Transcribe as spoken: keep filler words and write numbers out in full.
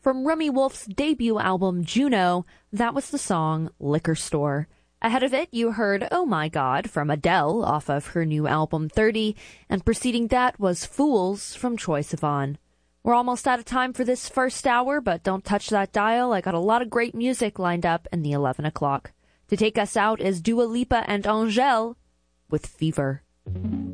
From Remi Wolf's debut album Juno, that was the song Liquor Store. Ahead of it, you heard Oh My God from Adele off of her new album thirty, and preceding that was Fools from Troye Sivan. We're almost out of time for this first hour, but don't touch that dial. I got a lot of great music lined up in the eleven o'clock. To take us out is Dua Lipa and Angèle with Fever.